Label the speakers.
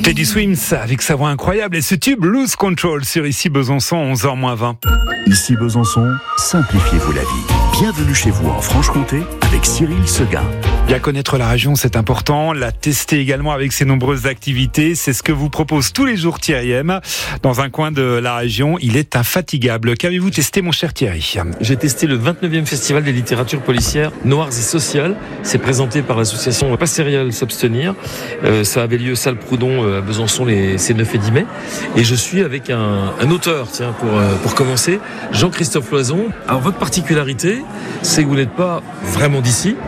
Speaker 1: Teddy Swims avec sa voix incroyable et ce tube Lose Control sur Ici Besançon, 11h-20.
Speaker 2: Ici Besançon, simplifiez-vous la vie. Bienvenue chez vous en Franche-Comté avec Cyril Seguin.
Speaker 1: Bien connaître la région, c'est important. La tester également avec ses nombreuses activités. C'est ce que vous propose tous les jours Thierry M. Dans un coin de la région, il est infatigable. Qu'avez-vous testé, mon cher Thierry ?
Speaker 3: J'ai testé le 29e Festival des littératures policières noires et sociales. C'est présenté par l'association Pas Sérial S'Abstenir. Ça avait lieu salle Proudhon à Besançon ces 9 et 10 mai. Et je suis avec un auteur, pour commencer, Jean-Christophe Loison. Alors votre particularité, c'est que vous n'êtes pas vraiment d'ici.